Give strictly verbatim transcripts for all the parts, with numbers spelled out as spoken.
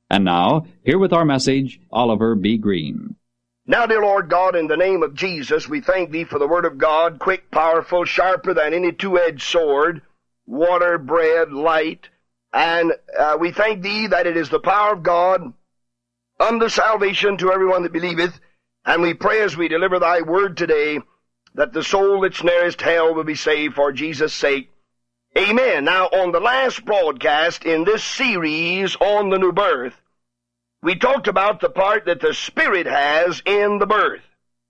And now, here with our message, Oliver B. Green. Now, dear Lord God, in the name of Jesus, we thank Thee for the Word of God, quick, powerful, sharper than any two-edged sword, water, bread, light. And uh, we thank Thee that it is the power of God unto salvation to everyone that believeth. And we pray as we deliver Thy Word today, that the soul that's nearest hell will be saved for Jesus' sake. Amen. Now, on the last broadcast in this series on the new birth, we talked about the part that the Spirit has in the birth.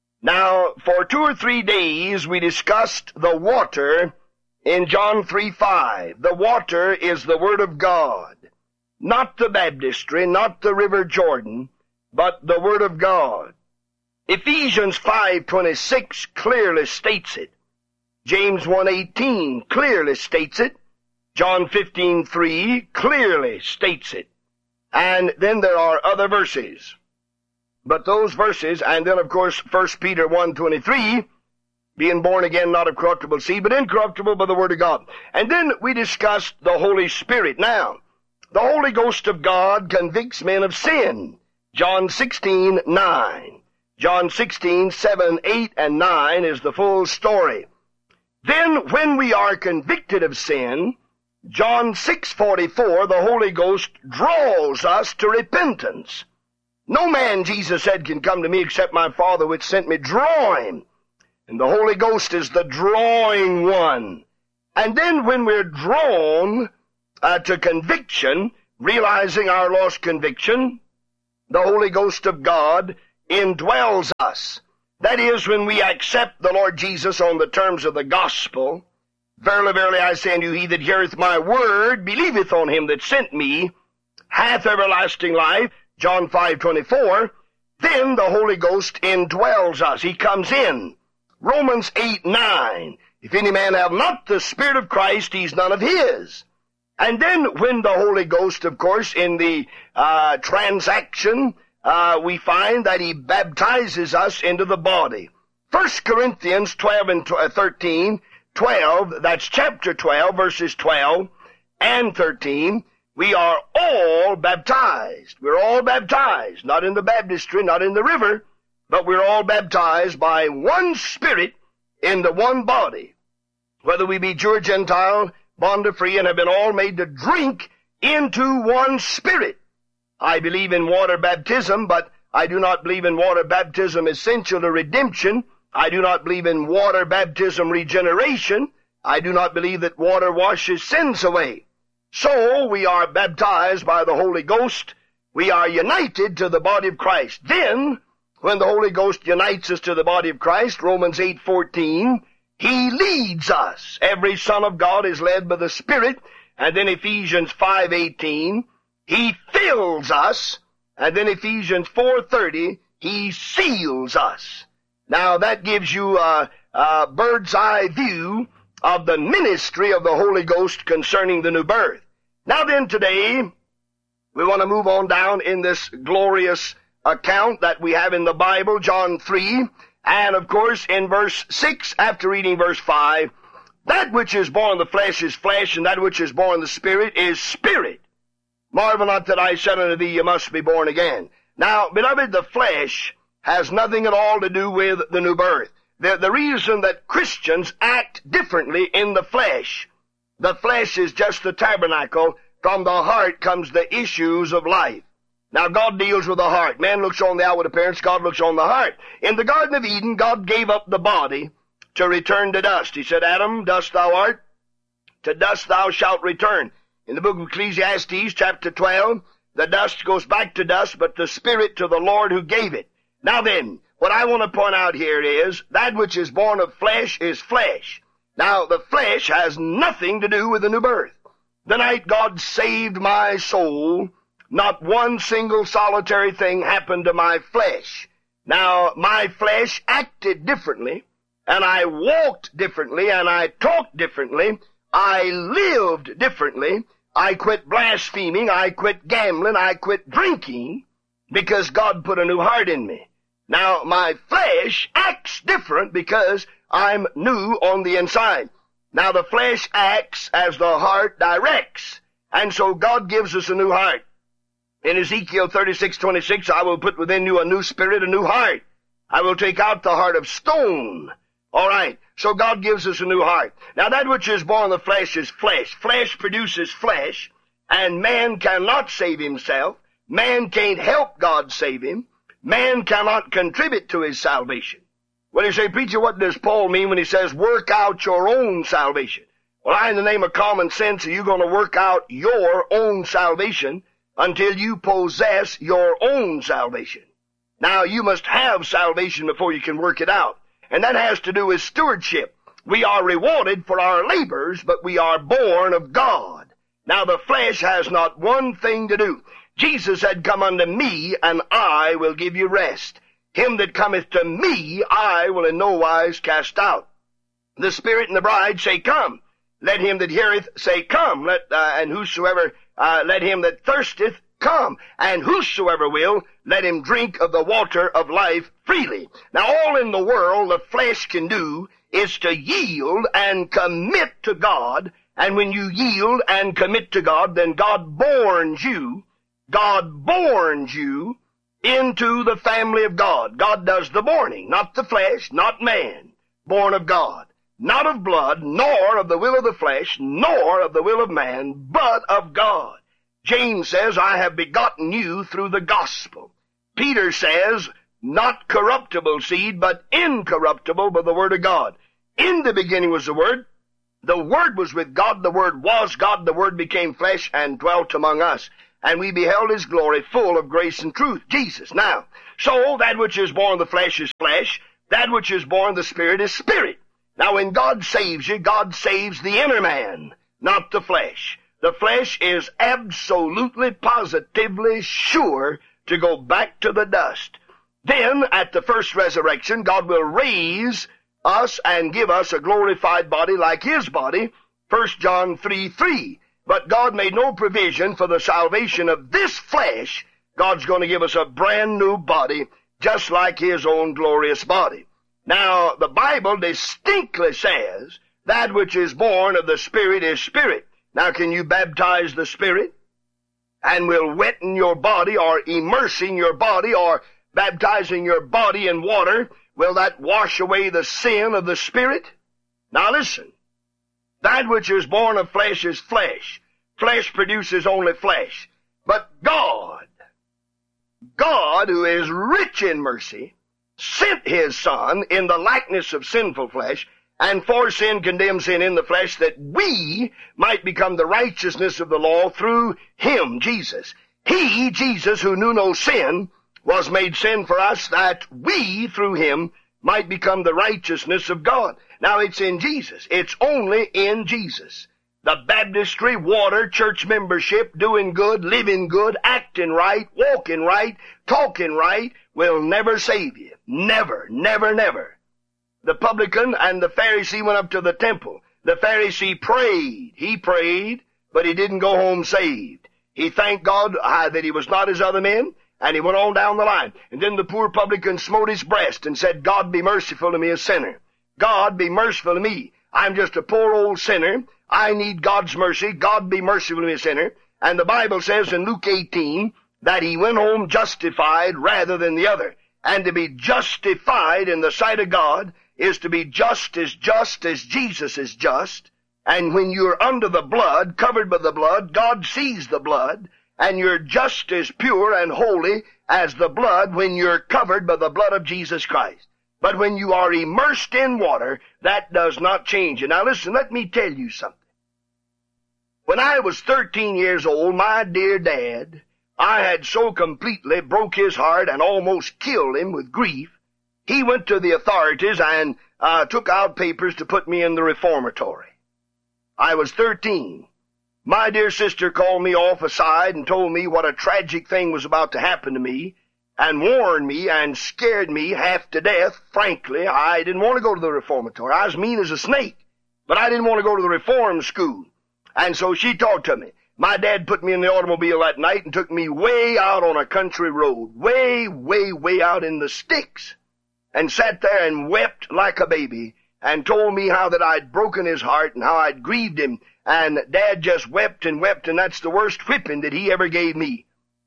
Now, for two or three days, we discussed the water in John three five. The water is the Word of God. Not the baptistry, not the River Jordan, but the Word of God. Ephesians five twenty-six clearly states it. James one eighteen clearly states it. John fifteen three clearly states it. And then there are other verses. But those verses, and then of course First Peter one twenty-three, being born again not of corruptible seed, but incorruptible by the Word of God. And then we discussed the Holy Spirit. Now, the Holy Ghost of God convicts men of sin. John sixteen nine. John sixteen seven, eight, and nine is the full story. Then, when we are convicted of sin, John six forty-four, the Holy Ghost draws us to repentance. No man, Jesus said, can come to me except my Father which sent me draw him. And the Holy Ghost is the drawing one. And then when we're drawn uh, to conviction, realizing our lost conviction, the Holy Ghost of God indwells us. That is, when we accept the Lord Jesus on the terms of the gospel. Verily, verily, I say unto you, he that heareth my word, believeth on him that sent me, hath everlasting life. John five twenty-four. Then the Holy Ghost indwells us. He comes in. Romans eight nine. If any man have not the Spirit of Christ, he's none of his. And then when the Holy Ghost, of course, in the uh, transaction, Uh, we find that he baptizes us into the body. First Corinthians twelve and thirteen, twelve, that's chapter twelve, verses twelve and thirteen, we are all baptized. We're all baptized, not in the baptistry, not in the river, but we're all baptized by one Spirit in the one body. Whether we be Jew or Gentile, bond or free, and have been all made to drink into one Spirit. I believe in water baptism, but I do not believe in water baptism essential to redemption. I do not believe in water baptism regeneration. I do not believe that water washes sins away. So we are baptized by the Holy Ghost. We are united to the body of Christ. Then, when the Holy Ghost unites us to the body of Christ, Romans eight fourteen, he leads us. Every son of God is led by the Spirit. And then Ephesians five eighteen, he fills us, and then Ephesians four thirty, he seals us. Now that gives you a, a bird's eye view of the ministry of the Holy Ghost concerning the new birth. Now then today, we want to move on down in this glorious account that we have in the Bible, John three, and of course in verse six, after reading verse five, that which is born of the flesh is flesh, and that which is born of the Spirit is spirit. Marvel not that I said unto thee, you must be born again. Now, beloved, the flesh has nothing at all to do with the new birth. The, the reason that Christians act differently in the flesh, the flesh is just the tabernacle. From the heart comes the issues of life. Now, God deals with the heart. Man looks on the outward appearance, God looks on the heart. In the Garden of Eden, God gave up the body to return to dust. He said, Adam, dust thou art, to dust thou shalt return. In the book of Ecclesiastes, chapter twelve, the dust goes back to dust, but the spirit to the Lord who gave it. Now then, what I want to point out here is, that which is born of flesh is flesh. Now, the flesh has nothing to do with the new birth. The night God saved my soul, not one single solitary thing happened to my flesh. Now, my flesh acted differently, and I walked differently, and I talked differently, I lived differently. I quit blaspheming, I quit gambling, I quit drinking, because God put a new heart in me. Now, my flesh acts different because I'm new on the inside. Now, the flesh acts as the heart directs, and so God gives us a new heart. In Ezekiel thirty-six twenty-six, I will put within you a new spirit, a new heart. I will take out the heart of stone. All right, so God gives us a new heart. Now that which is born of the flesh is flesh. Flesh produces flesh, and man cannot save himself. Man can't help God save him. Man cannot contribute to his salvation. Well, you say, preacher, what does Paul mean when he says, work out your own salvation? Well, I, in the name of common sense, are you going to work out your own salvation until you possess your own salvation? Now, you must have salvation before you can work it out. And that has to do with stewardship. We are rewarded for our labors, but we are born of God. Now, the flesh has not one thing to do. Jesus said, come unto me, and I will give you rest. Him that cometh to me, I will in no wise cast out. The Spirit and the bride say, come. Let him that heareth say, come. Let, uh, and whosoever, uh, let him that thirsteth come. And whosoever will, let him drink of the water of life freely. Now, all in the world the flesh can do is to yield and commit to God. And when you yield and commit to God, then God borns you. God borns you into the family of God. God does the borning, not the flesh, not man. Born of God. Not of blood, nor of the will of the flesh, nor of the will of man, but of God. James says, I have begotten you through the gospel. Peter says, not corruptible seed, but incorruptible by the word of God. In the beginning was the Word. The Word was with God. The Word was God. The Word became flesh and dwelt among us. And we beheld his glory, full of grace and truth. Jesus. Now, so that which is born of the flesh is flesh. That which is born of the Spirit is spirit. Now, when God saves you, God saves the inner man, not the flesh. The flesh is absolutely, positively sure to go back to the dust. Then, at the first resurrection, God will raise us and give us a glorified body like his body, First John three three. But God made no provision for the salvation of this flesh. God's going to give us a brand new body, just like his own glorious body. Now, the Bible distinctly says that which is born of the Spirit is spirit. Now, can you baptize the Spirit? And will wetting your body or immersing your body or baptizing your body in water, will that wash away the sin of the Spirit? Now listen. That which is born of flesh is flesh. Flesh produces only flesh. But God, God who is rich in mercy, sent his Son in the likeness of sinful flesh, and for sin condemned sin in the flesh, that we might become the righteousness of the law through him, Jesus. He, Jesus, who knew no sin, was made sin for us, that we, through him, might become the righteousness of God. Now, it's in Jesus. It's only in Jesus. The baptistry, water, church membership, doing good, living good, acting right, walking right, talking right, will never save you. Never, never, never. The publican and the Pharisee went up to the temple. The Pharisee prayed. He prayed, but he didn't go home saved. He thanked God uh, that he was not as other men, and he went on down the line. And then the poor publican smote his breast and said, God be merciful to me, a sinner. God be merciful to me. I'm just a poor old sinner. I need God's mercy. God be merciful to me, a sinner. And the Bible says in Luke eighteen that he went home justified rather than the other. And to be justified in the sight of God is to be just as just as Jesus is just. And when you're under the blood, covered by the blood, God sees the blood. And you're just as pure and holy as the blood when you're covered by the blood of Jesus Christ. But when you are immersed in water, that does not change you. Now listen, let me tell you something. When I was thirteen years old, my dear dad, I had so completely broke his heart and almost killed him with grief, he went to the authorities and uh, took out papers to put me in the reformatory. I was thirteen. My dear sister called me off aside and told me what a tragic thing was about to happen to me, and warned me and scared me half to death. Frankly, I didn't want to go to the reformatory. I was mean as a snake, but I didn't want to go to the reform school. And so she talked to me. My dad put me in the automobile that night and took me way out on a country road, way, way, way out in the sticks, and sat there and wept like a baby and told me how that I'd broken his heart and how I'd grieved him. And Dad just wept and wept, and that's the worst whipping that he ever gave me.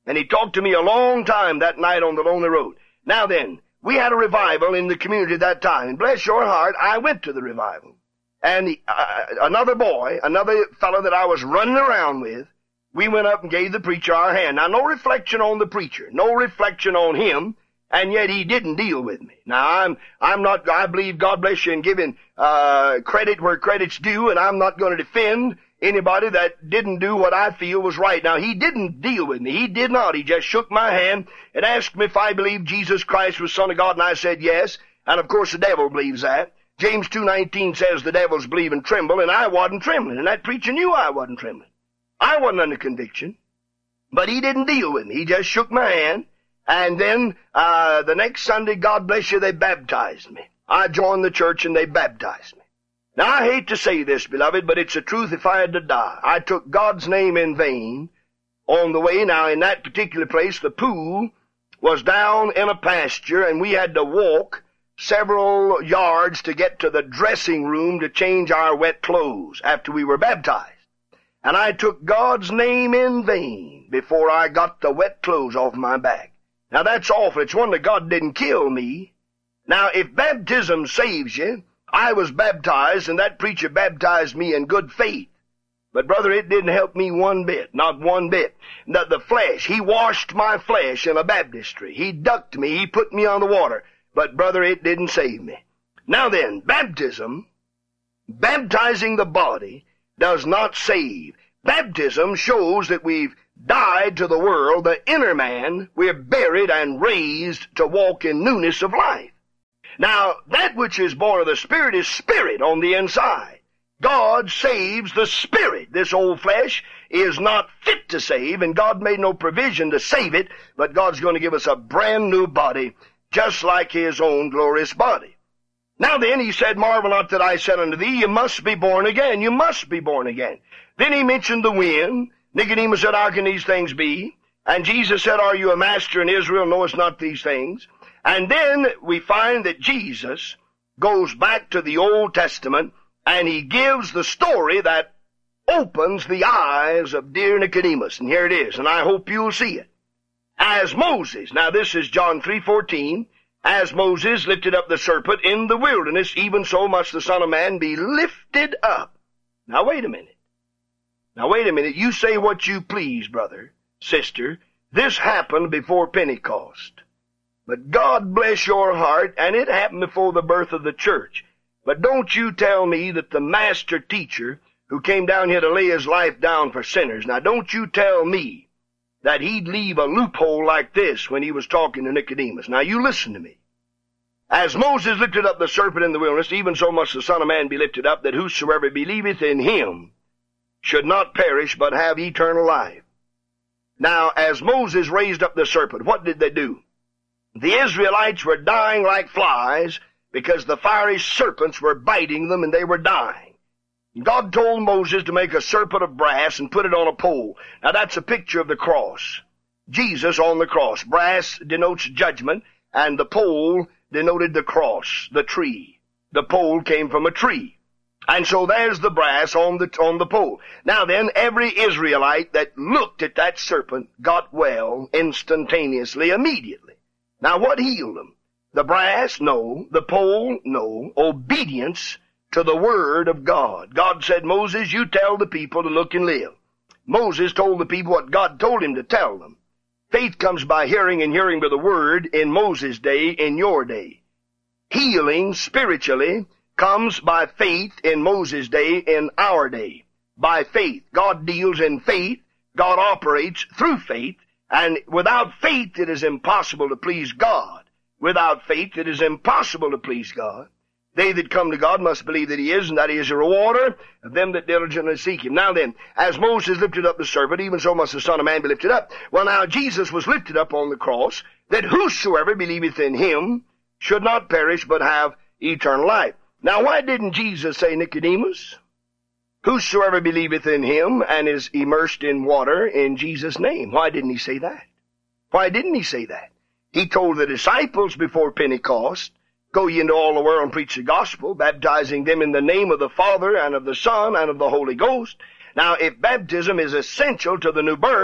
And he talked to me a long time that night on the lonely road. Now then, we had a revival in the community at that time. And bless your heart, I went to the revival. And the, uh, another boy, another fellow that I was running around with, we went up and gave the preacher our hand. Now, no reflection on the preacher, no reflection on him, and yet he didn't deal with me. Now, I'm I'm not, I believe, God bless you, in giving uh credit where credit's due, and I'm not going to defend anybody that didn't do what I feel was right. Now, he didn't deal with me. He did not. He just shook my hand and asked me if I believed Jesus Christ was Son of God, and I said yes. And, of course, the devil believes that. James two nineteen says the devils believe and tremble, and I wasn't trembling, and that preacher knew I wasn't trembling. I wasn't under conviction, but he didn't deal with me. He just shook my hand, and then uh the next Sunday, God bless you, they baptized me. I joined the church, and they baptized me. Now, I hate to say this, beloved, but it's the truth if I had to die. I took God's name in vain on the way. Now, in that particular place, the pool was down in a pasture, and we had to walk several yards to get to the dressing room to change our wet clothes after we were baptized. And I took God's name in vain before I got the wet clothes off my back. Now, that's awful. It's wonder God didn't kill me. Now, if baptism saves you, I was baptized, and that preacher baptized me in good faith. But, brother, it didn't help me one bit, not one bit. The, the flesh, he washed my flesh in a baptistry. He ducked me. He put me on the water. But, brother, it didn't save me. Now then, baptism, baptizing the body, does not save. Baptism shows that we've died to the world, the inner man. We're buried and raised to walk in newness of life. Now, that which is born of the Spirit is spirit on the inside. God saves the spirit. This old flesh is not fit to save, and God made no provision to save it, but God's going to give us a brand new body, just like his own glorious body. Now then, he said, marvel not that I said unto thee, you must be born again. You must be born again. Then he mentioned the wind. Nicodemus said, how can these things be? And Jesus said, are you a master in Israel, knowest not these things? And then we find that Jesus goes back to the Old Testament, and he gives the story that opens the eyes of dear Nicodemus. And here it is, and I hope you'll see it. As Moses, now this is John three fourteen, as Moses lifted up the serpent in the wilderness, even so must the Son of Man be lifted up. Now wait a minute. Now wait a minute. You say what you please, brother, sister. This happened before Pentecost. But God bless your heart, and it happened before the birth of the church. But don't you tell me that the master teacher who came down here to lay his life down for sinners, now don't you tell me that he'd leave a loophole like this when he was talking to Nicodemus. Now you listen to me. As Moses lifted up the serpent in the wilderness, even so must the Son of Man be lifted up, that whosoever believeth in him should not perish, but have eternal life. Now, as Moses raised up the serpent, what did they do? The Israelites were dying like flies because the fiery serpents were biting them and they were dying. God told Moses to make a serpent of brass and put it on a pole. Now that's a picture of the cross. Jesus on the cross. Brass denotes judgment, and the pole denoted the cross, the tree. The pole came from a tree. And so there's the brass on the, on the pole. Now then, every Israelite that looked at that serpent got well instantaneously, immediately. Now what healed them? The brass? No. The pole? No. Obedience to the word of God. God said, Moses, you tell the people to look and live. Moses told the people what God told him to tell them. Faith comes by hearing, and hearing by the word in Moses' day, in your day. Healing spiritually comes by faith in Moses' day, in our day. By faith. God deals in faith. God operates through faith. And without faith it is impossible to please God. Without faith it is impossible to please God. They that come to God must believe that he is, and that he is a rewarder of them that diligently seek him. Now then, as Moses lifted up the serpent, even so must the Son of Man be lifted up. Well, now Jesus was lifted up on the cross, that whosoever believeth in him should not perish, but have eternal life. Now, why didn't Jesus say, Nicodemus, whosoever believeth in him and is immersed in water in Jesus' name? Why didn't he say that? Why didn't he say that? He told the disciples before Pentecost, go ye into all the world and preach the gospel, baptizing them in the name of the Father and of the Son and of the Holy Ghost. Now, if baptism is essential to the new birth,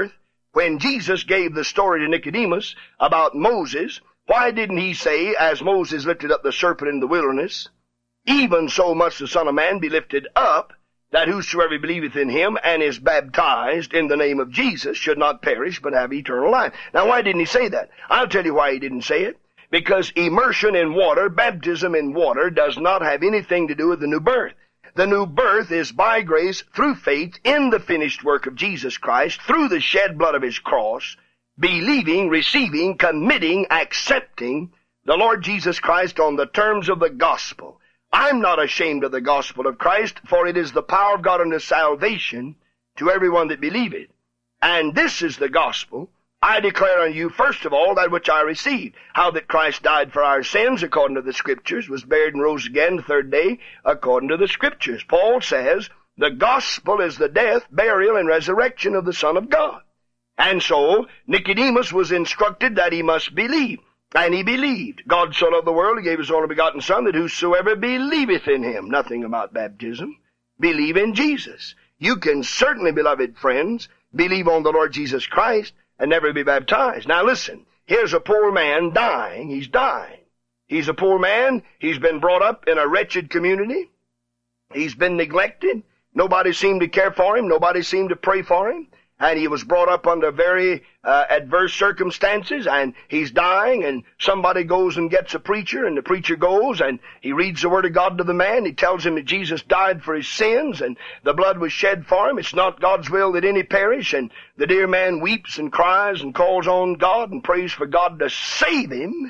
When Jesus gave the story to Nicodemus about Moses, why didn't he say, as Moses lifted up the serpent in the wilderness, even so must the Son of Man be lifted up, that whosoever believeth in him and is baptized in the name of Jesus should not perish but have eternal life. Now, why didn't he say that? I'll tell you why he didn't say it. Because immersion in water, baptism in water, does not have anything to do with the new birth. The new birth is by grace through faith in the finished work of Jesus Christ, through the shed blood of his cross, believing, receiving, committing, accepting the Lord Jesus Christ on the terms of the gospel. I'm not ashamed of the gospel of Christ, for it is the power of God unto salvation to everyone that believeth. And this is the gospel. I declare unto you, first of all, that which I received, how that Christ died for our sins according to the Scriptures, was buried and rose again the third day according to the Scriptures. Paul says, the gospel is the death, burial, and resurrection of the Son of God. And so, Nicodemus was instructed that he must believe. And he believed. God so loved the world, he gave his only begotten Son, that whosoever believeth in him, nothing about baptism, believe in Jesus. You can certainly, beloved friends, believe on the Lord Jesus Christ and never be baptized. Now listen, here's a poor man dying. He's dying. He's a poor man. He's been brought up in a wretched community. He's been neglected. Nobody seemed to care for him. Nobody seemed to pray for him. And he was brought up under very uh, adverse circumstances, and he's dying, and somebody goes and gets a preacher, and the preacher goes, and he reads the Word of God to the man. He tells him that Jesus died for his sins, and the blood was shed for him. It's not God's will that any perish, and the dear man weeps and cries and calls on God and prays for God to save him,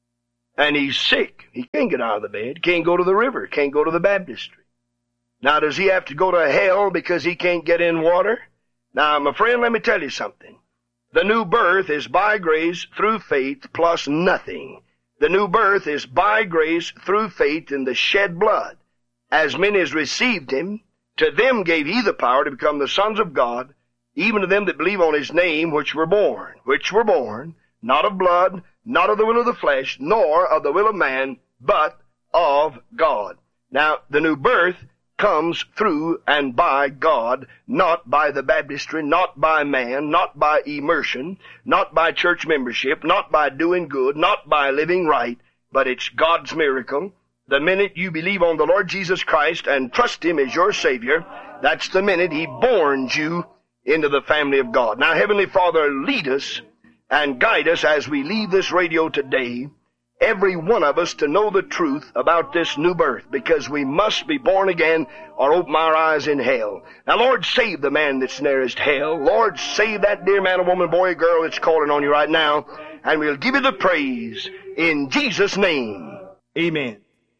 and he's sick. He can't get out of the bed, can't go to the river, can't go to the baptistry. Now, does he have to go to hell because he can't get in water? Now, my friend, let me tell you something. The new birth is by grace through faith plus nothing. The new birth is by grace through faith in the shed blood. As many as received him, to them gave he the power to become the sons of God, even to them that believe on his name, which were born, which were born, not of blood, not of the will of the flesh, nor of the will of man, but of God. Now, the new birth comes through and by God, not by the baptistry, not by man, not by immersion, not by church membership, not by doing good, not by living right, but it's God's miracle. The minute you believe on the Lord Jesus Christ and trust him as your Savior, that's the minute he borns you into the family of God. Now, Heavenly Father, lead us and guide us as we leave this radio today, every one of us, to know the truth about this new birth, because we must be born again or open our eyes in hell. Now, Lord, save the man that's nearest hell. Lord, save that dear man or woman, boy or girl that's calling on you right now, and we'll give you the praise in Jesus' name. Amen.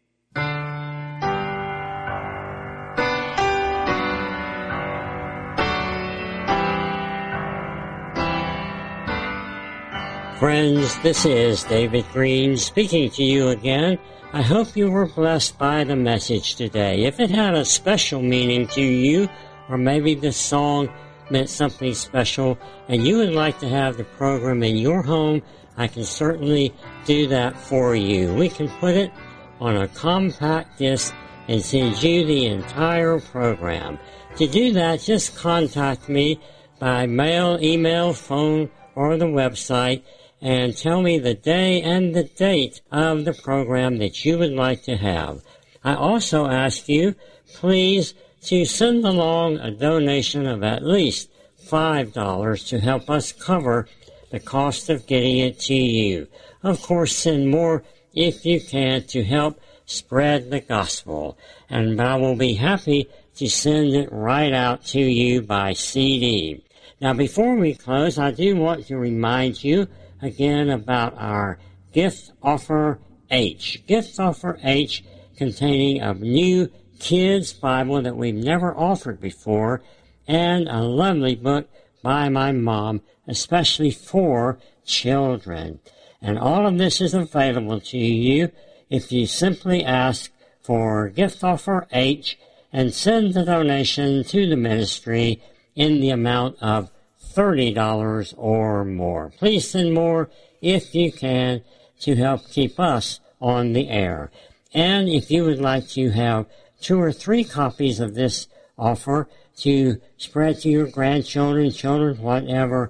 Friends, this is David Green speaking to you again. I hope you were blessed by the message today. If it had a special meaning to you, or maybe this song meant something special, and you would like to have the program in your home, I can certainly do that for you. We can put it on a compact disc and send you the entire program. To do that, just contact me by mail, email, phone, or the website, and tell me the day and the date of the program that you would like to have. I also ask you, please, to send along a donation of at least five dollars to help us cover the cost of getting it to you. Of course, send more if you can to help spread the gospel, and I will be happy to send it right out to you by C D. Now, before we close, I do want to remind you again about our Gift Offer H. Gift Offer H, containing a new kids Bible that we've never offered before, and a lovely book by my mom, especially for children. And all of this is available to you if you simply ask for Gift Offer H and send the donation to the ministry in the amount of thirty dollars or more. Please send more if you can to help keep us on the air. And if you would like to have two or three copies of this offer to spread to your grandchildren, children, whatever,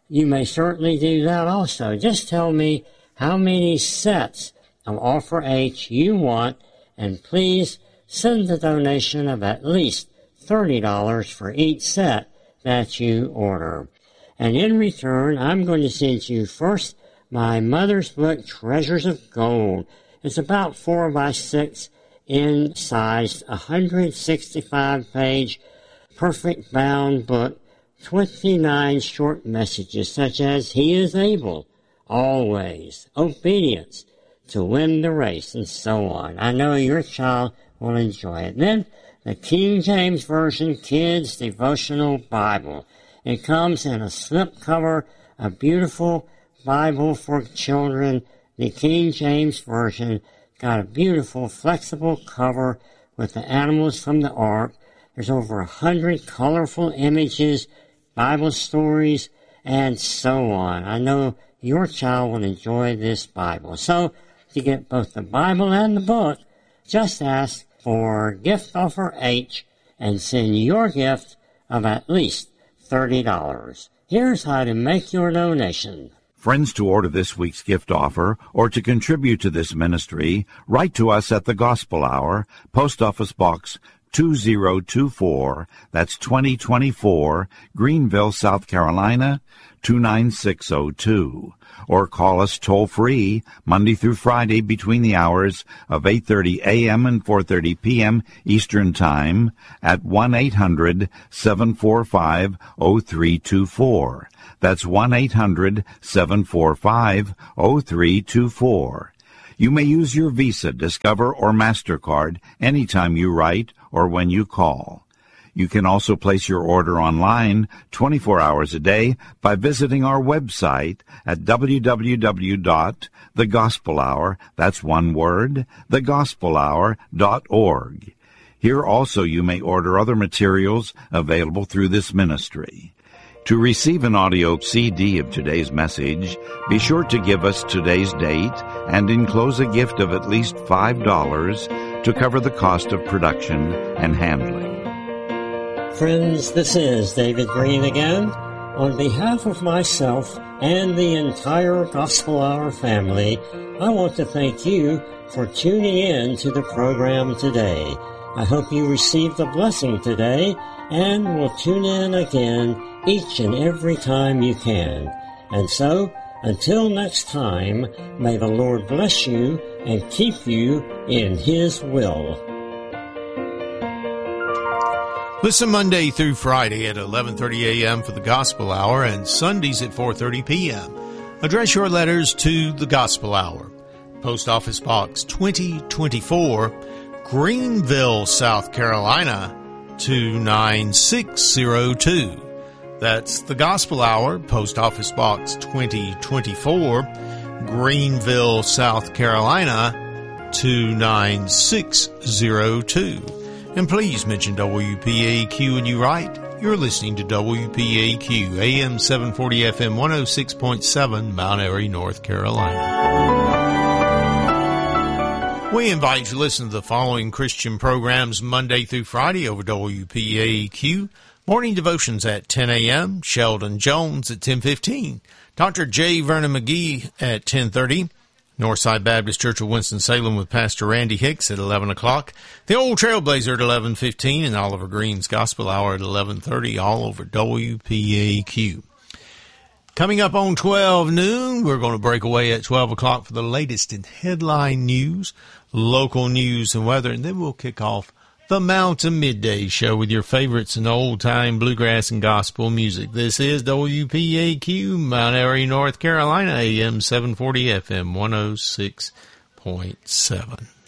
you may certainly do that also. Just tell me how many sets of Offer H you want, and please send a donation of at least thirty dollars for each set that you order. And in return, I'm going to send you first my mother's book, Treasures of Gold. It's about four by six in size, one hundred sixty-five page, perfect bound book, twenty-nine short messages such as He is able, always, obedience, to win the race, and so on. I know your child will enjoy it. Then, the King James Version Kids Devotional Bible. It comes in a slipcover, a beautiful Bible for children. The King James Version got a beautiful, flexible cover with the animals from the Ark. There's over a hundred colorful images, Bible stories, and so on. I know your child will enjoy this Bible. So, to get both the Bible and the book, just ask for Gift Offer H and send your gift of at least thirty dollars. Here's how to make your donation. Friends, to order this week's gift offer or to contribute to this ministry, write to us at the Gospel Hour, Post Office Box two zero two four, that's twenty twenty-four, Greenville, South Carolina, two nine six zero two. Or call us toll-free Monday through Friday between the hours of eight thirty a.m. and four thirty p.m. Eastern Time at one eight hundred seven four five zero three two four. That's one eight hundred seven four five zero three two four. You may use your Visa, Discover, or MasterCard anytime you write or when you call. You can also place your order online twenty-four hours a day by visiting our website at w w w dot the gospel hour, that's one word, the gospel hour dot org. Here also you may order other materials available through this ministry. To receive an audio C D of today's message, be sure to give us today's date and enclose a gift of at least five dollars to cover the cost of production and handling. Friends, this is David Green again. On behalf of myself and the entire Gospel Hour family, I want to thank you for tuning in to the program today. I hope you received a blessing today and will tune in again each and every time you can. And so, until next time, may the Lord bless you and keep you in His will. Listen Monday through Friday at eleven thirty a.m. for the Gospel Hour and Sundays at four thirty p.m. Address your letters to the Gospel Hour. Post Office Box twenty twenty-four, Greenville, South Carolina, two nine six zero two. That's the Gospel Hour, Post Office Box twenty twenty-four, Greenville, South Carolina, two nine six zero two. And please mention W P A Q when you write. You're listening to W P A Q, A M seven forty F M one oh six point seven, Mount Airy, North Carolina. We invite you to listen to the following Christian programs Monday through Friday over W P A Q. Morning devotions at ten a.m., Sheldon Jones at ten fifteen, Doctor J. Vernon McGee at ten thirty, Northside Baptist Church of Winston-Salem with Pastor Randy Hicks at eleven o'clock, The Old Trailblazer at eleven fifteen, and Oliver Green's Gospel Hour at eleven thirty, all over W P A Q. Coming up on twelve noon, we're going to break away at twelve o'clock for the latest in headline news, local news and weather, and then we'll kick off the Mountain Midday Show with your favorites in old-time bluegrass and gospel music. This is W P A Q, Mount Airy, North Carolina, A M seven forty F M one oh six point seven.